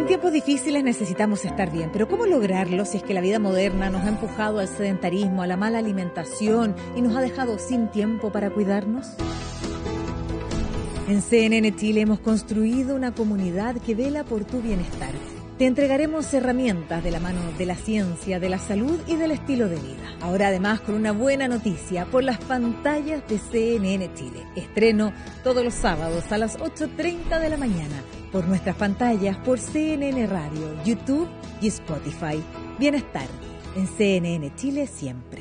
En tiempos difíciles necesitamos estar bien, pero ¿cómo lograrlo si es que la vida moderna nos ha empujado al sedentarismo, a la mala alimentación y nos ha dejado sin tiempo para cuidarnos? En CNN Chile hemos construido una comunidad que vela por tu bienestar. Te entregaremos herramientas de la mano de la ciencia, de la salud y del estilo de vida. Ahora además con una buena noticia por las pantallas de CNN Chile. Estreno todos los sábados a las 8:30 de la mañana por nuestras pantallas, por CNN Radio, YouTube y Spotify. Bienestar en CNN Chile siempre.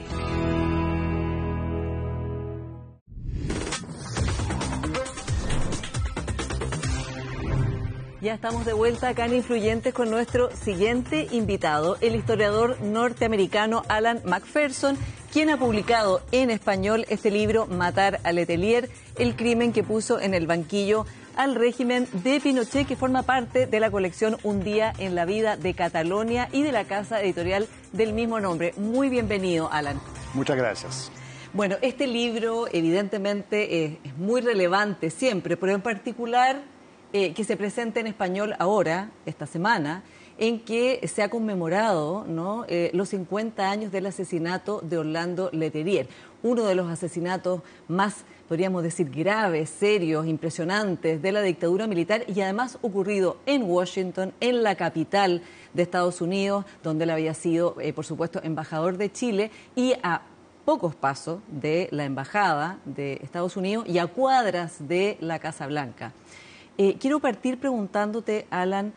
Ya estamos de vuelta acá en Influyentes con nuestro siguiente invitado, el historiador norteamericano Alan McPherson, quien ha publicado en español este libro Matar a Letelier, el crimen que puso en el banquillo al régimen de Pinochet, que forma parte de la colección Un día en la vida de Catalonia y de la casa editorial del mismo nombre. Muy bienvenido, Alan. Muchas gracias. Bueno, este libro evidentemente es muy relevante siempre, pero en particular que se presente en español ahora, esta semana, en que se ha conmemorado, ¿no?, los 50 años del asesinato de Orlando Letelier, uno de los asesinatos más, podríamos decir, graves, serios, impresionantes de la dictadura militar, y además ocurrido en Washington, en la capital de Estados Unidos, donde él había sido, por supuesto, embajador de Chile, y a pocos pasos de la embajada de Estados Unidos y a cuadras de la Casa Blanca. Quiero partir preguntándote, Alan,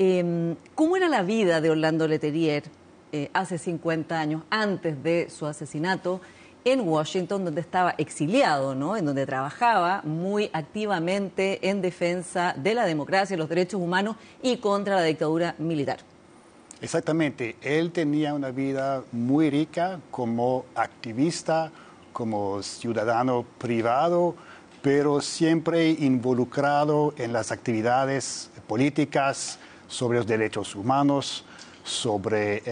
¿cómo era la vida de Orlando Letelier hace 50 años, antes de su asesinato, en Washington, donde estaba exiliado, ¿no?, en donde trabajaba muy activamente en defensa de la democracia, los derechos humanos y contra la dictadura militar? Exactamente. Él tenía una vida muy rica como activista, como ciudadano privado, pero siempre involucrado en las actividades políticas sobre los derechos humanos, sobre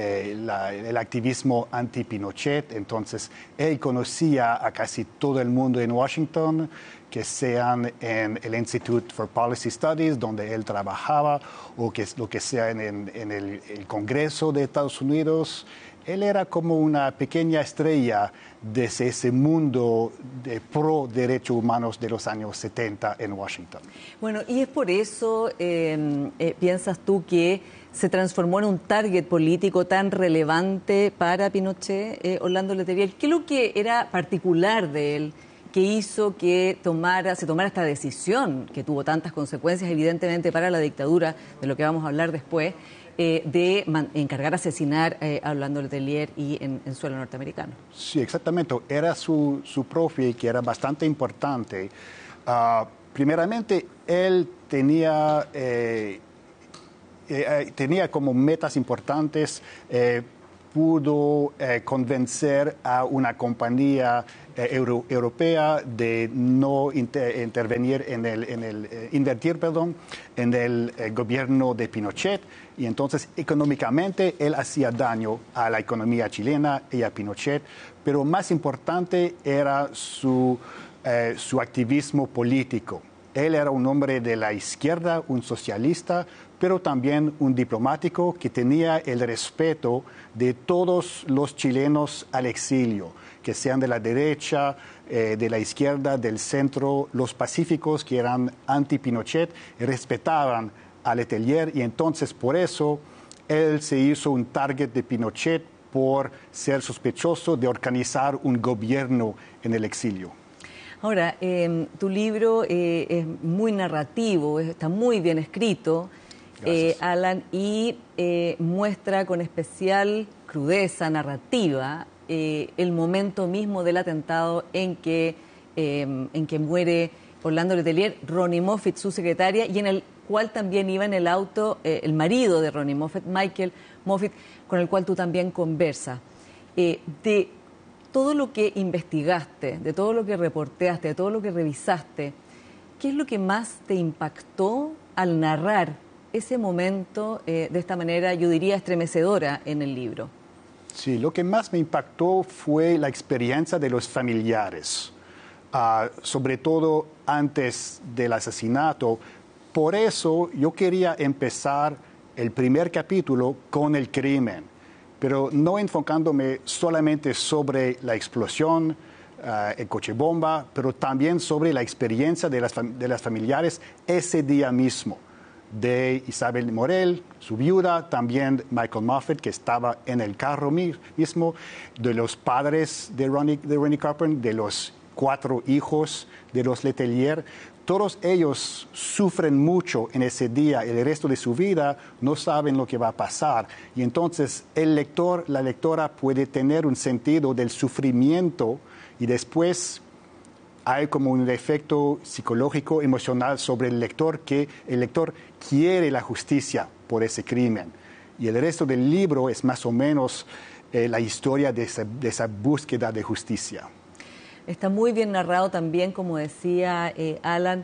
el activismo anti-Pinochet. Entonces, él conocía a casi todo el mundo en Washington, que sean en el Institute for Policy Studies, donde él trabajaba, o que lo que sea en el Congreso de Estados Unidos. Él era como una pequeña estrella de ese mundo de pro derechos humanos de los años 70 en Washington. Bueno, y es por eso, piensas tú, que se transformó en un target político tan relevante para Pinochet, Orlando Letelier. ¿Qué es lo que era particular de él que hizo que se tomara esta decisión, que tuvo tantas consecuencias evidentemente para la dictadura, de lo que vamos a hablar después, de encargar asesinar a Orlando Letelier y en suelo norteamericano? Sí, exactamente. Era su profe, que era bastante importante. Primeramente, él tenía como metas importantes, pudo convencer a una compañía europea de no invertir en el gobierno de Pinochet, y entonces económicamente él hacía daño a la economía chilena y a Pinochet, pero más importante era su activismo político. Él era un hombre de la izquierda, un socialista, pero también un diplomático que tenía el respeto de todos los chilenos al exilio, que sean de la derecha, de la izquierda, del centro, los pacíficos que eran anti-Pinochet, respetaban a Letelier, y entonces por eso él se hizo un target de Pinochet por ser sospechoso de organizar un gobierno en el exilio. Ahora, tu libro es muy narrativo, está muy bien escrito, Alan, y muestra con especial crudeza narrativa el momento mismo del atentado en que muere Orlando Letelier, Ronnie Moffitt, su secretaria, y en el cual también iba en el auto el marido de Ronnie Moffitt, Michael Moffitt, con el cual tú también conversas. De todo lo que investigaste, de todo lo que reporteaste, de todo lo que revisaste, ¿qué es lo que más te impactó al narrar ese momento de esta manera, yo diría, estremecedora en el libro? Sí, lo que más me impactó fue la experiencia de los familiares, sobre todo antes del asesinato. Por eso yo quería empezar el primer capítulo con el crimen, pero no enfocándome solamente sobre la explosión, el coche bomba, pero también sobre la experiencia de las familiares ese día mismo, de Isabel Morel, su viuda, también Michael Moffett, que estaba en el carro mismo, de los padres de Ronnie Carpenter, de los 4 hijos de los Letelier. Todos ellos sufren mucho en ese día, el resto de su vida no saben lo que va a pasar. Y entonces el lector, la lectora puede tener un sentido del sufrimiento y después hay como un efecto psicológico, emocional sobre el lector, que el lector quiere la justicia por ese crimen. Y el resto del libro es más o menos la historia de esa búsqueda de justicia. Está muy bien narrado también, como decía Alan,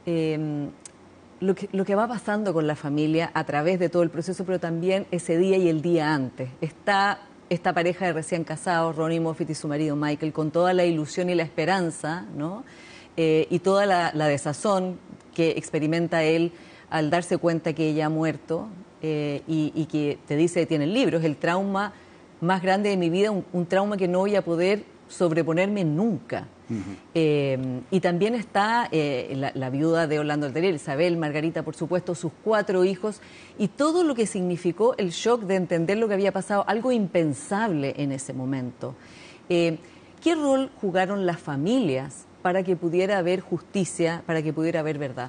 lo que va pasando con la familia a través de todo el proceso, pero también ese día y el día antes. Está esta pareja de recién casados, Ronnie Moffett y su marido Michael, con toda la ilusión y la esperanza, ¿no? Y toda la desazón que experimenta él al darse cuenta que ella ha muerto y que te dice, tiene el libro, es el trauma más grande de mi vida, un trauma que no voy a poder sobreponerme nunca. Y también está la viuda de Orlando Letelier, Isabel, Margarita, por supuesto, sus 4 hijos, y todo lo que significó el shock de entender lo que había pasado, algo impensable en ese momento. ¿Qué rol jugaron las familias para que pudiera haber justicia, para que pudiera haber verdad?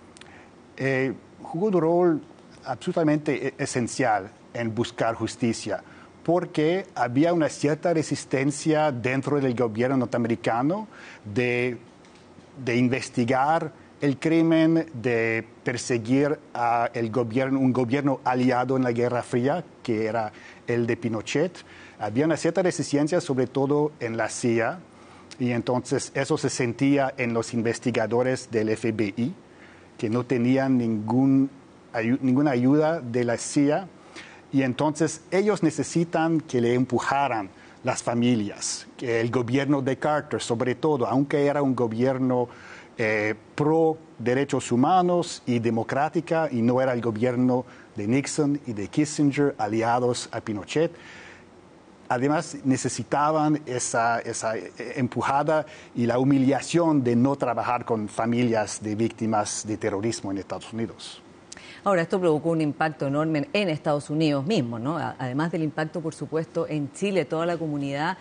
Jugó un rol absolutamente esencial en buscar justicia, porque había una cierta resistencia dentro del gobierno norteamericano de investigar el crimen, de perseguir a un gobierno aliado en la Guerra Fría, que era el de Pinochet. Había una cierta resistencia, sobre todo en la CIA, y entonces eso se sentía en los investigadores del FBI, que no tenían ninguna ayuda de la CIA. Y entonces ellos necesitan que le empujaran las familias, que el gobierno de Carter, sobre todo, aunque era un gobierno pro derechos humanos y democrática, y no era el gobierno de Nixon y de Kissinger aliados a Pinochet, además necesitaban esa empujada y la humillación de no trabajar con familias de víctimas de terrorismo en Estados Unidos. Ahora, esto provocó un impacto enorme en Estados Unidos mismo, ¿no? Además del impacto, por supuesto, en Chile, toda la comunidad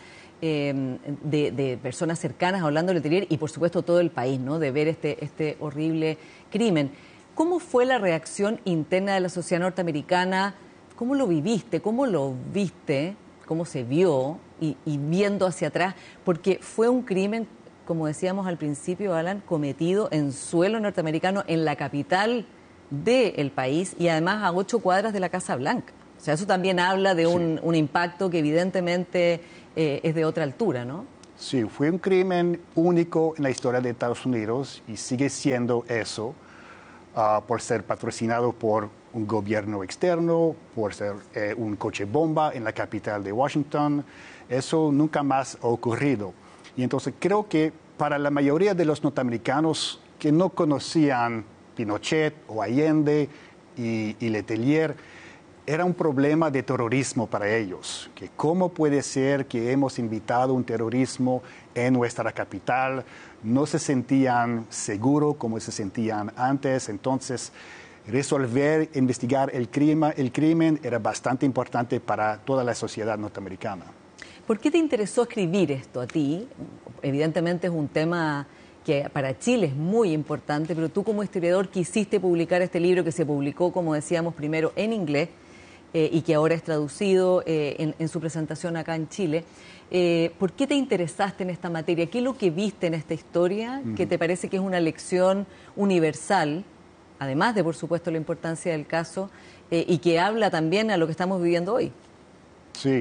de personas cercanas a Orlando Letelier y, por supuesto, todo el país, ¿no? De ver este horrible crimen. ¿Cómo fue la reacción interna de la sociedad norteamericana? ¿Cómo lo viviste? ¿Cómo lo viste? ¿Cómo se vio? Y viendo hacia atrás, porque fue un crimen, como decíamos al principio, Alan, cometido en suelo norteamericano, en la capital del país y además a 8 cuadras de la Casa Blanca. O sea, eso también habla de un impacto que evidentemente es de otra altura, ¿no? Sí, fue un crimen único en la historia de Estados Unidos y sigue siendo eso por ser patrocinado por un gobierno externo, por ser un coche bomba en la capital de Washington. Eso nunca más ha ocurrido. Y entonces creo que para la mayoría de los norteamericanos que no conocían Pinochet o Allende y Letelier, era un problema de terrorismo para ellos. Que ¿cómo puede ser que hemos invitado un terrorismo en nuestra capital? No se sentían seguros como se sentían antes. Entonces, investigar el crimen era bastante importante para toda la sociedad norteamericana. ¿Por qué te interesó escribir esto a ti? Evidentemente es un tema que para Chile es muy importante, pero tú como historiador quisiste publicar este libro que se publicó, como decíamos, primero en inglés y que ahora es traducido en su presentación acá en Chile. ¿Por qué te interesaste en esta materia? ¿Qué es lo que viste en esta historia que te parece que es una lección universal, además de, por supuesto, la importancia del caso, y que habla también a lo que estamos viviendo hoy? Sí.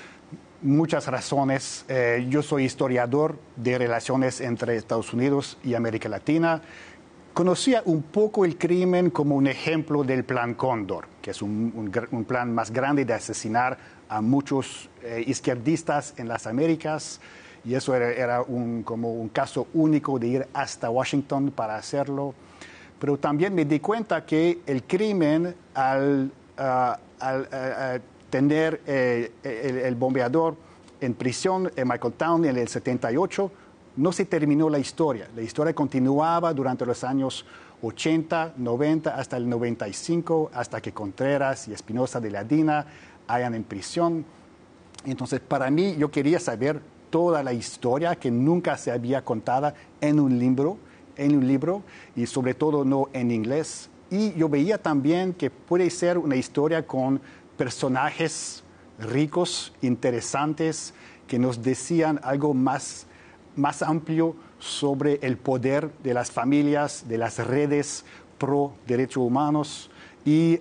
Muchas razones. Yo soy historiador de relaciones entre Estados Unidos y América Latina. Conocía un poco el crimen como un ejemplo del Plan Cóndor, que es un plan más grande de asesinar a muchos izquierdistas en las Américas. Y eso era como un caso único de ir hasta Washington para hacerlo. Pero también me di cuenta que el crimen, al al tener el bombeador en prisión, Michael Townley, en el 78, no se terminó la historia. La historia continuaba durante los años 80, 90, hasta el 95, hasta que Contreras y Espinosa de la Dina hayan en prisión. Entonces, para mí, yo quería saber toda la historia que nunca se había contada en un libro, y sobre todo no en inglés. Y yo veía también que puede ser una historia con personajes ricos, interesantes, que nos decían algo más amplio sobre el poder de las familias, de las redes pro derechos humanos y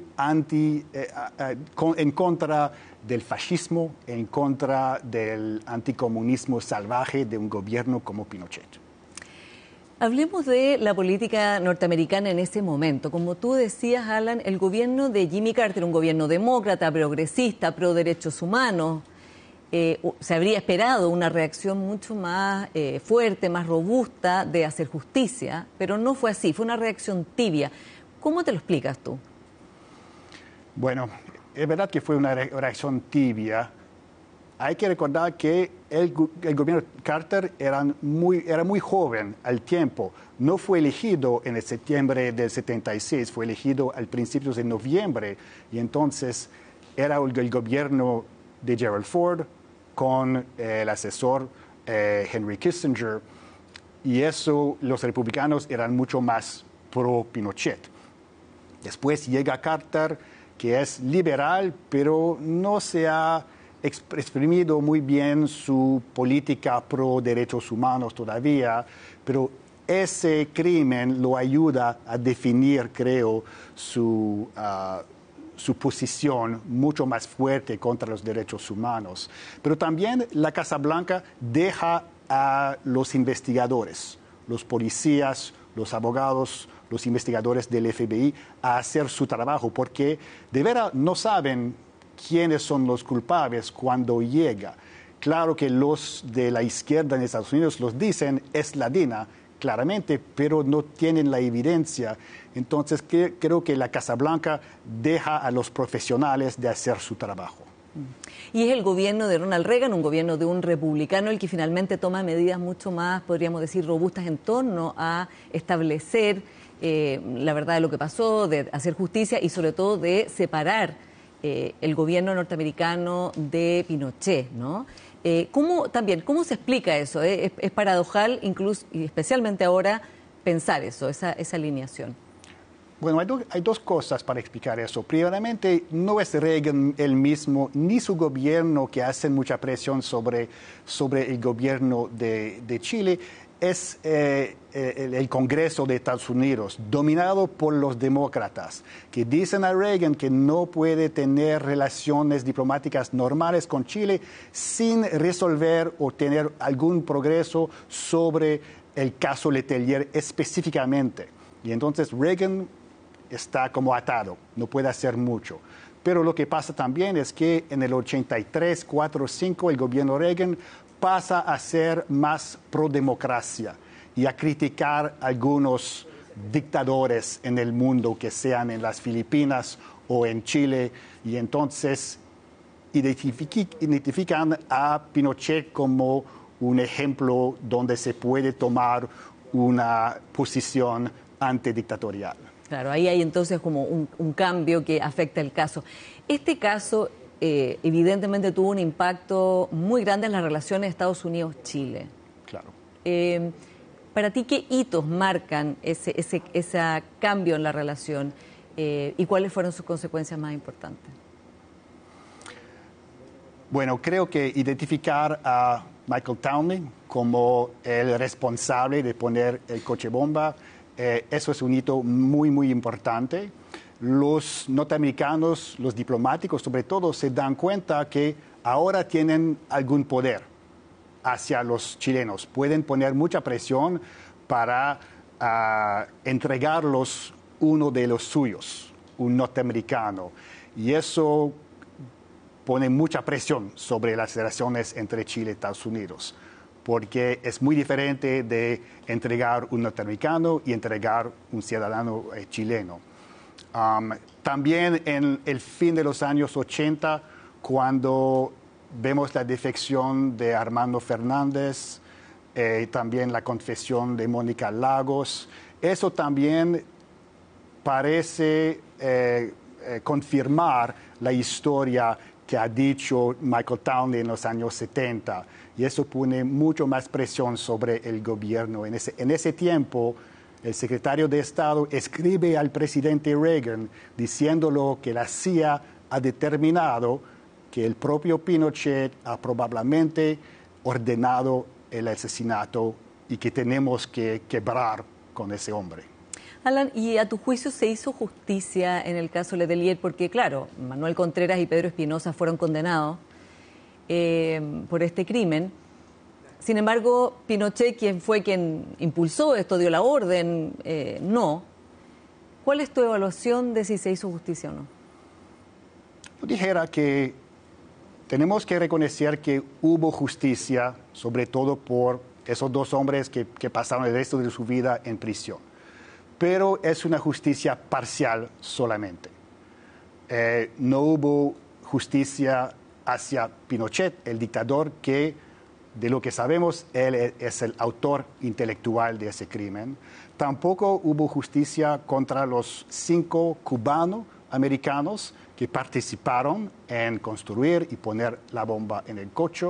en contra del fascismo, en contra del anticomunismo salvaje de un gobierno como Pinochet. Hablemos de la política norteamericana en ese momento. Como tú decías, Alan, el gobierno de Jimmy Carter, un gobierno demócrata, progresista, pro derechos humanos, se habría esperado una reacción mucho más fuerte, más robusta de hacer justicia, pero no fue así, fue una reacción tibia. ¿Cómo te lo explicas tú? Bueno, es verdad que fue una reacción tibia. Hay que recordar que el gobierno Carter era muy joven al tiempo. No fue elegido en el septiembre del 76, fue elegido al principios de noviembre. Y entonces era el gobierno de Gerald Ford con el asesor Henry Kissinger. Y eso, los republicanos eran mucho más pro Pinochet. Después llega Carter, que es liberal, pero no se ha exprimido muy bien su política pro derechos humanos todavía, pero ese crimen lo ayuda a definir, creo, su posición mucho más fuerte contra los derechos humanos. Pero también la Casa Blanca deja a los investigadores, los policías, los abogados, los investigadores del FBI a hacer su trabajo, porque de veras no saben quiénes son los culpables cuando llega. Claro que los de la izquierda en Estados Unidos los dicen, es la DINA, claramente, pero no tienen la evidencia. Entonces, creo que la Casa Blanca deja a los profesionales de hacer su trabajo. Y es el gobierno de Ronald Reagan, un gobierno de un republicano, el que finalmente toma medidas mucho más, podríamos decir, robustas en torno a establecer la verdad de lo que pasó, de hacer justicia y sobre todo de separar el gobierno norteamericano de Pinochet, ¿no? ¿Cómo se explica eso? Es paradojal, incluso y especialmente ahora, pensar eso, esa alineación. Bueno, hay dos cosas para explicar eso. Primeramente, no es Reagan él mismo ni su gobierno que hacen mucha presión sobre el gobierno de Chile. Es el Congreso de Estados Unidos, dominado por los demócratas, que dicen a Reagan que no puede tener relaciones diplomáticas normales con Chile sin resolver o tener algún progreso sobre el caso Letelier específicamente. Y entonces Reagan está como atado, no puede hacer mucho. Pero lo que pasa también es que en el 83, 4, 5, el gobierno Reagan pasa a ser más pro-democracia y a criticar a algunos dictadores en el mundo, que sean en las Filipinas o en Chile, y entonces identifican a Pinochet como un ejemplo donde se puede tomar una posición antidictatorial. Claro, ahí hay entonces como un cambio que afecta el caso. Este caso evidentemente tuvo un impacto muy grande en las relaciones Estados Unidos-Chile. Claro. Para ti, ¿qué hitos marcan ese cambio en la relación y cuáles fueron sus consecuencias más importantes? Bueno, creo que identificar a Michael Townley como el responsable de poner el coche bomba, eso es un hito muy, muy importante. Los norteamericanos, los diplomáticos sobre todo, se dan cuenta que ahora tienen algún poder hacia los chilenos. Pueden poner mucha presión para entregarlos uno de los suyos, un norteamericano. Y eso pone mucha presión sobre las relaciones entre Chile y Estados Unidos, porque es muy diferente de entregar un norteamericano y entregar un ciudadano chileno. También en el fin de los años 80, cuando vemos la defección de Armando Fernández, también la confesión de Mónica Lagos, eso también parece confirmar la historia que ha dicho Michael Townley en los años 70, y eso pone mucho más presión sobre el gobierno. En ese tiempo, el secretario de Estado escribe al presidente Reagan diciéndolo que la CIA ha determinado que el propio Pinochet ha probablemente ordenado el asesinato y que tenemos que quebrar con ese hombre. Alan, ¿y a tu juicio se hizo justicia en el caso Letelier? Porque, claro, Manuel Contreras y Pedro Espinosa fueron condenados por este crimen. Sin embargo, Pinochet, quien fue quien impulsó esto, dio la orden, no. ¿Cuál es tu evaluación de si se hizo justicia o no? Yo dijera que tenemos que reconocer que hubo justicia, sobre todo por esos dos hombres que pasaron el resto de su vida en prisión. Pero es una justicia parcial solamente. No hubo justicia hacia Pinochet, el dictador que, de lo que sabemos, él es el autor intelectual de ese crimen. Tampoco hubo justicia contra los 5 cubano-americanos que participaron en construir y poner la bomba en el coche.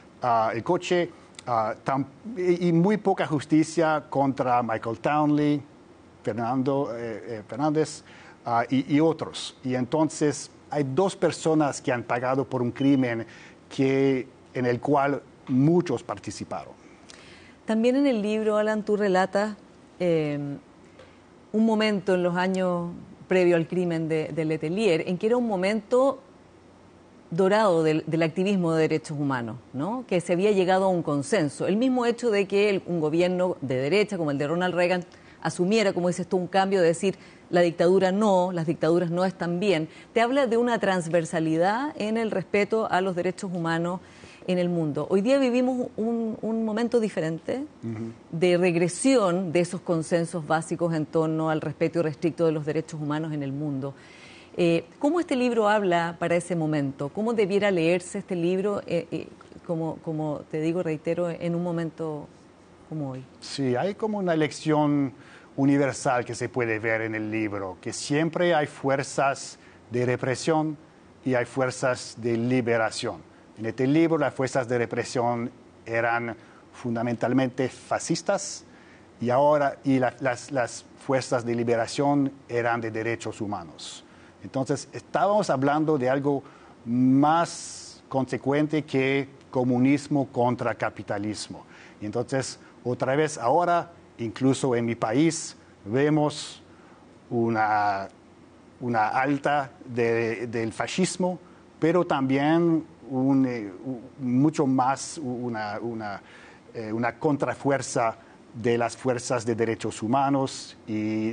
Y muy poca justicia contra Michael Townley, Fernando Fernández y otros. Y entonces hay 2 personas que han pagado por un crimen en el cual muchos participaron. También en el libro, Alan, tú relatas un momento en los años previo al crimen de Letelier, en que era un momento dorado del activismo de derechos humanos, ¿no? Que se había llegado a un consenso. El mismo hecho de que un gobierno de derecha, como el de Ronald Reagan, asumiera, como dices tú, un cambio de decir la dictadura no, las dictaduras no están bien, te habla de una transversalidad en el respeto a los derechos humanos en el mundo. Hoy día vivimos un momento diferente de regresión de esos consensos básicos en torno al respeto irrestricto de los derechos humanos en el mundo. ¿Cómo este libro habla para ese momento? ¿Cómo debiera leerse este libro, como te digo, reitero, en un momento como hoy? Sí, hay como una lección universal que se puede ver en el libro, que siempre hay fuerzas de represión y hay fuerzas de liberación. En este libro las fuerzas de represión eran fundamentalmente fascistas y las fuerzas de liberación eran de derechos humanos. Entonces estábamos hablando de algo más consecuente que comunismo contra capitalismo. Y entonces otra vez ahora, incluso en mi país, vemos una alta del fascismo, pero también mucho más una contrafuerza de las fuerzas de derechos humanos y